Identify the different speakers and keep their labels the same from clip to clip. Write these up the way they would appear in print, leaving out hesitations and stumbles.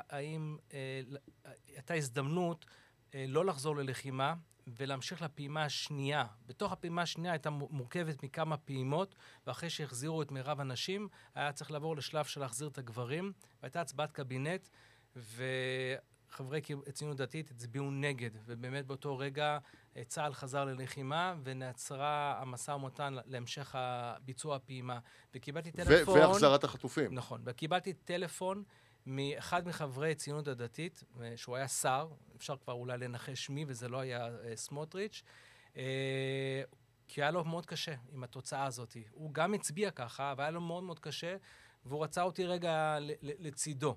Speaker 1: האם הייתה הזדמנות לא לחזור ללחימה, ולהמשיך לפעימה השנייה. בתוך הפעימה השנייה הייתה מורכבת מכמה פעימות, ואחרי שהחזירו את מירב הנשים, היה צריך לעבור לשלב של להחזיר את הגברים, והייתה הצבעת קבינט, וחברי ציונות דתית הצביעו נגד, ובאמת באותו רגע צה"ל חזר ללחימה, ונעצרה המשא ומתן להמשך ביצוע הפעימה. וקיבלתי טלפון...
Speaker 2: והחזרת החטופים.
Speaker 1: נכון, וקיבלתי טלפון מאחד מחברי ציונות הדתית, שהוא היה שר, אפשר כבר אולי לנחש מי, וזה לא היה סמוטריץ', כי היה לו מאוד קשה עם התוצאה הזאת. הוא גם הצביע ככה, אבל היה לו מאוד מאוד קשה, והוא רצה אותי רגע לצידו.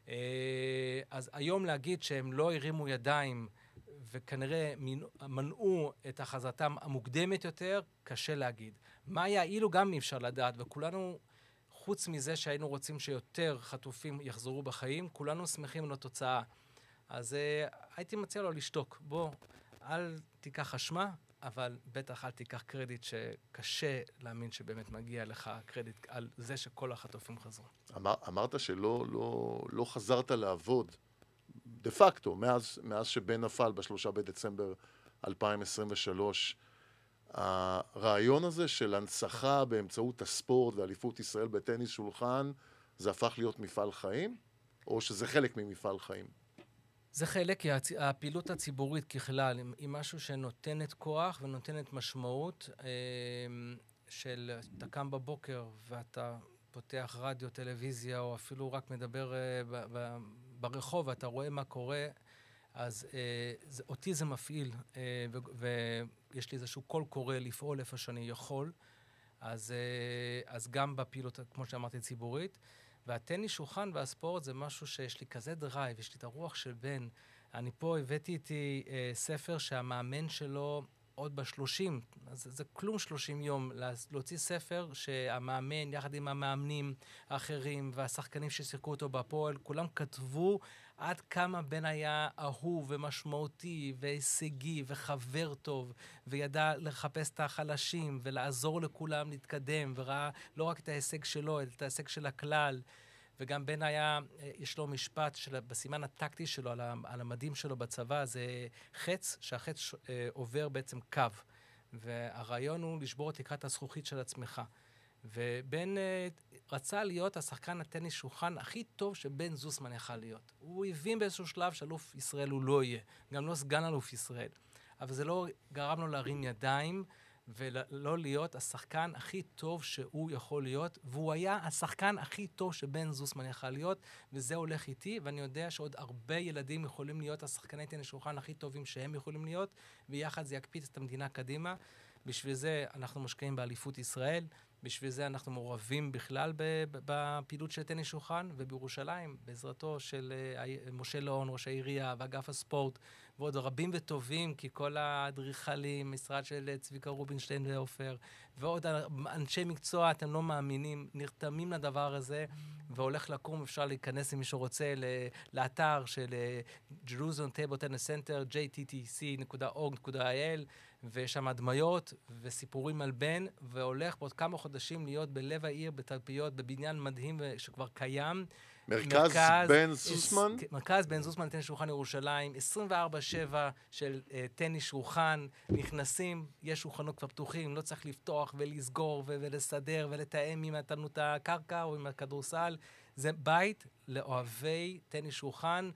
Speaker 1: אז היום להגיד שהם לא הרימו ידיים, וכנראה מנעו את החזרתם המוקדמת יותר, קשה להגיד. מה היה אילו גם אי אפשר לדעת, וכולנו... חוץ מזה שהיינו רוצים שיותר חטופים יחזרו בחיים, כולנו שמחים על התוצאה. אז הייתי מציע לו לשתוק. בוא, אל תיקח אשמה, אבל בטח אל תיקח קרדיט שקשה להאמין שבאמת מגיע לך קרדיט על זה שכל החטופים חזרו.
Speaker 2: אמרת לא חזרת לעבוד, דה פקטו, מאז שבן נפל ב3 בדצמבר 2023, הרעיון הזה של הנצחה באמצעות הספורט ואליפות ישראל בטניס שולחן, זה הפך להיות מפעל חיים? או שזה חלק ממפעל חיים?
Speaker 1: זה חלק, כי הפעילות הציבורית ככלל היא משהו שנותנת כוח ונותנת משמעות, של אתה קם בבוקר ואתה פותח רדיו, טלוויזיה, או אפילו רק מדבר ברחוב ואתה רואה מה קורה, אז אותי זה מפעיל, ויש לי איזשהו קול קורא לפעול איפה שאני יכול, אז גם בפעילות, כמו שאמרתי, ציבורית, והטניס שולחן והספורט זה משהו שיש לי כזה דרייב, יש לי את הרוח של בן. אני פה הבאתי איתי ספר שהמאמן שלו עוד ב-30, אז זה כלום 30 יום, להוציא ספר שהמאמן, יחד עם המאמנים האחרים והשחקנים ששיחקו אותו בפועל, כולם כתבו עד כמה בן היה אהוב ומשמעותי והישגי וחבר טוב, וידע לחפש את החלשים ולעזור לכולם להתקדם, וראה לא רק את ההישג שלו, אלא את ההישג של הכלל. וגם בן היה, יש לו משפט בסימן הטקטי שלו, על המדים שלו בצבא, זה חץ, שהחץ עובר בעצם קו. והרעיון הוא לשבור את תקרת הזכוכית של עצמך. ובן רצה להיות השחקן הטניס שולחן הכי טוב שבן זוסמן יכל להיות. הוא הבין באיזשהו שלב שאלוף ישראל הוא לא יהיה, גם לא סגן אלוף ישראל. אבל זה לא גרם לו להרים ידיים, ולא להיות השחקן הכי טוב שהוא יכול להיות, והוא היה השחקן הכי טוב שבן זוסמן יכל להיות, וזה הולך איתי, ואני יודע שעוד הרבה ילדים יכולים להיות השחקני טניס שולחן הכי טובים שהם יכולים להיות, ויחד זה יקפיץ את המדינה קדימה. בשביל זה אנחנו משקיעים באליפות ישראל, בשביל זה אנחנו מעורבים בכלל בפעילות של טניס שולחן, ובירושלים, בעזרתו של משה לאון, ראש העירייה, ואגף הספורט, ועוד רבים וטובים, כי כל האדריכלים, משרד של צביקה רובינשטיין ועופר, ועוד אנשי מקצוע, אתם לא מאמינים, נרתמים לדבר הזה, והולך לקום, אפשר להיכנס אם מישהו רוצה, לאתר של Jerusalem Table Tennis Center, jttc.org.il, ויש שם הדמיות וסיפורים על בן, והולך בעוד כמה חודשים להיות בלב העיר, בתלפיות, בבניין מדהים שכבר קיים.
Speaker 2: מרכז בן זוסמן?
Speaker 1: מרכז בן זוסמן טניס שולחן ירושלים, 24/7 של טניס שולחן, נכנסים, יש שולחנות כבר פתוחים, לא צריך לפתוח ולסגור ולסדר ולתאם אם נתנו את הקרקע או עם הכדורסל. זה בית לאוהבי טניס שולחן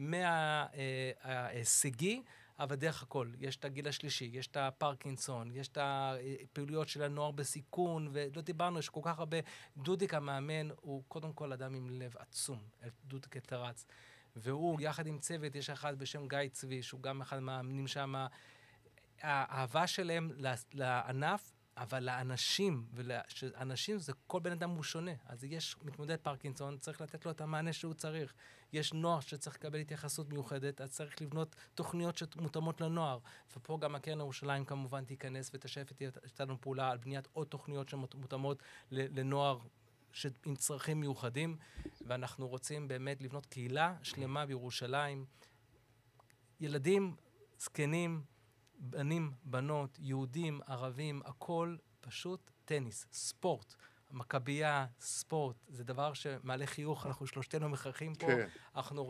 Speaker 1: מההישגי, אבל דרך הכל. יש את הגיל השלישי, יש את הפרקינסון, יש את הפעילויות של הנוער בסיכון, ולא דיברנו, יש כל כך הרבה. דודיק המאמן הוא קודם כל אדם עם לב עצום, דודיק תרץ. והוא, יחד עם צוות, יש אחד בשם גיא צבי, שהוא גם אחד מהמאמנים שם. האהבה שלהם לענף, אבל לאנשים, אנשים זה כל בן אדם הוא שונה. אז יש מתמודד פרקינסון, צריך לתת לו את המענה שהוא צריך. יש נוער שצריך לקבל התייחסות מיוחדת, אז צריך לבנות תוכניות שמותאמות לנוער. ופה גם הקרן ירושלים כמובן תיכנס ותשף איתנו פעולה על בניית עוד תוכניות שמותאמות לנוער עם צרכים מיוחדים. ואנחנו רוצים באמת לבנות קהילה שלמה בירושלים. ילדים, זקנים, בנים, בנות, יהודים, ערבים, הכל פשוט טניס, ספורט. מכבייה, ספורט, זה דבר שמעלה חיוך, אנחנו שלושתנו מכרחים פה. אנחנו